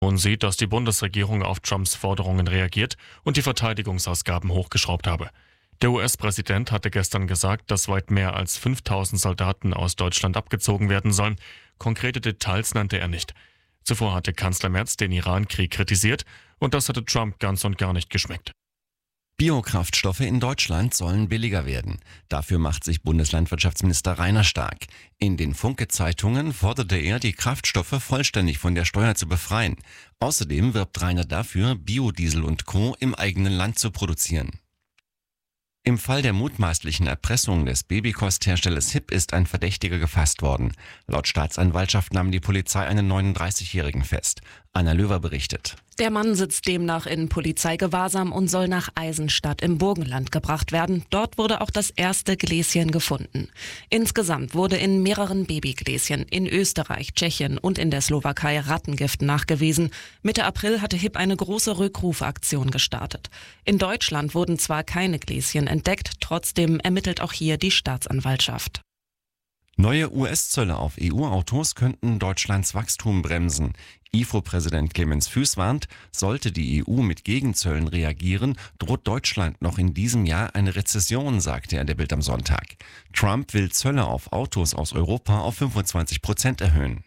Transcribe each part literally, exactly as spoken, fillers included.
Und sieht, dass die Bundesregierung auf Trumps Forderungen reagiert und die Verteidigungsausgaben hochgeschraubt habe. Der U S-Präsident hatte gestern gesagt, dass weit mehr als fünftausend Soldaten aus Deutschland abgezogen werden sollen. Konkrete Details nannte er nicht. Zuvor hatte Kanzler Merz den Iran-Krieg kritisiert und das hatte Trump ganz und gar nicht geschmeckt. Biokraftstoffe in Deutschland sollen billiger werden. Dafür macht sich Bundeslandwirtschaftsminister Rainer stark. In den Funke-Zeitungen forderte er, die Kraftstoffe vollständig von der Steuer zu befreien. Außerdem wirbt Rainer dafür, Biodiesel und Co. im eigenen Land zu produzieren. Im Fall der mutmaßlichen Erpressung des Babykostherstellers Hip ist ein Verdächtiger gefasst worden. Laut Staatsanwaltschaft nahm die Polizei einen neununddreißigjährigen fest. Anna Löwer berichtet. Der Mann sitzt demnach in Polizeigewahrsam und soll nach Eisenstadt im Burgenland gebracht werden. Dort wurde auch das erste Gläschen gefunden. Insgesamt wurde in mehreren Babygläschen in Österreich, Tschechien und in der Slowakei Rattengift nachgewiesen. Mitte April hatte Hip eine große Rückrufaktion gestartet. In Deutschland wurden zwar keine Gläschen entdeckt, trotzdem ermittelt auch hier die Staatsanwaltschaft. Neue U S-Zölle auf E U-Autos könnten Deutschlands Wachstum bremsen. I F O-Präsident Clemens Fuess warnt, sollte die E U mit Gegenzöllen reagieren, droht Deutschland noch in diesem Jahr eine Rezession, sagte er der Bild am Sonntag. Trump will Zölle auf Autos aus Europa auf fünfundzwanzig Prozent erhöhen.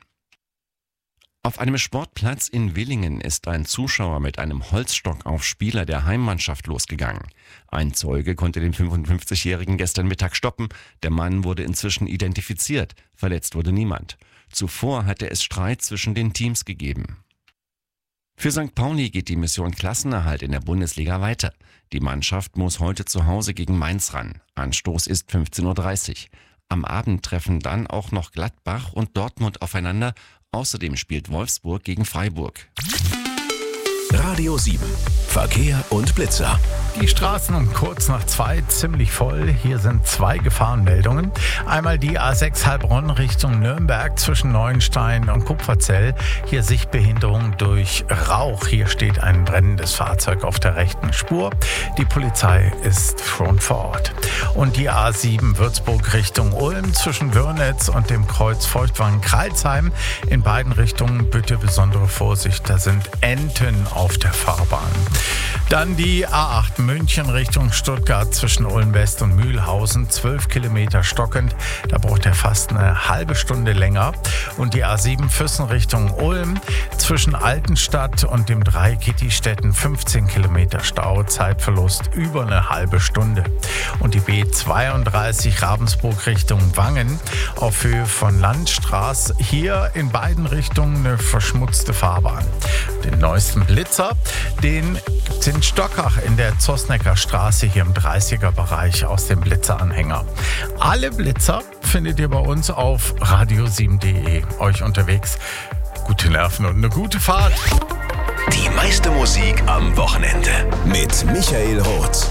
Auf einem Sportplatz in Willingen ist ein Zuschauer mit einem Holzstock auf Spieler der Heimmannschaft losgegangen. Ein Zeuge konnte den fünfundfünfzigjährigen gestern Mittag stoppen. Der Mann wurde inzwischen identifiziert. Verletzt wurde niemand. Zuvor hatte es Streit zwischen den Teams gegeben. Für Sankt Pauli geht die Mission Klassenerhalt in der Bundesliga weiter. Die Mannschaft muss heute zu Hause gegen Mainz ran. Anstoß ist fünfzehn Uhr dreißig. Am Abend treffen dann auch noch Gladbach und Dortmund aufeinander. Außerdem spielt Wolfsburg gegen Freiburg. Radio sieben. Verkehr und Blitzer. Die Straßen um kurz nach zwei ziemlich voll. Hier sind zwei Gefahrenmeldungen. Einmal die A sechs Heilbronn Richtung Nürnberg zwischen Neuenstein und Kupferzell. Hier Sichtbehinderung durch Rauch. Hier steht ein brennendes Fahrzeug auf der rechten Spur. Die Polizei ist schon vor Ort. Und die A sieben Würzburg Richtung Ulm zwischen Wörnitz und dem Kreuz Feuchtwangen-Kreilsheim. In beiden Richtungen bitte besondere Vorsicht. Da sind Enten auf der Fahrbahn. Dann die A acht München Richtung Stuttgart zwischen Ulm West und Mühlhausen, zwölf Kilometer stockend. Da braucht er fast eine halbe Stunde länger. Und die A sieben Füssen Richtung Ulm zwischen Altenstadt und dem Dreieck Kittistetten, fünfzehn Kilometer Stau, Zeitverlust über eine halbe Stunde. Und die B zweiunddreißig Ravensburg Richtung Wangen auf Höhe von Landstraß. Hier in beiden Richtungen eine verschmutzte Fahrbahn. Den neuesten Blitzer, den gibt's in Stockach in der Zosnecker Straße hier im dreißiger Bereich aus dem Blitzeranhänger. Alle Blitzer findet ihr bei uns auf radio sieben punkt de. Euch unterwegs gute Nerven und eine gute Fahrt. Die meiste Musik am Wochenende mit Michael Roth.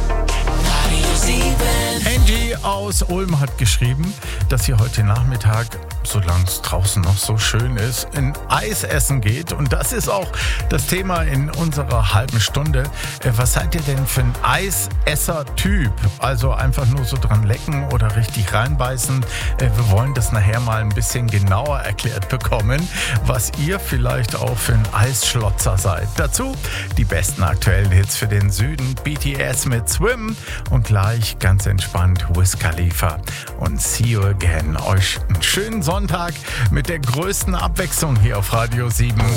Angie aus Ulm hat geschrieben, dass sie heute Nachmittag, solange es draußen noch so schön ist, ein Eis essen geht. Und das ist auch das Thema in unserer halben Stunde. Was seid ihr denn für ein Eisesser-Typ? Also einfach nur so dran lecken oder richtig reinbeißen? Wir wollen das nachher mal ein bisschen genauer erklärt bekommen, was ihr vielleicht auch für ein Eisschlotzer seid. Dazu die besten aktuellen Hits für den Süden. B T S mit Swim und gleich ganz entspannt Wiz Khalifa und See You Again. Euch einen schönen Sonntag mit der größten Abwechslung hier auf Radio sieben.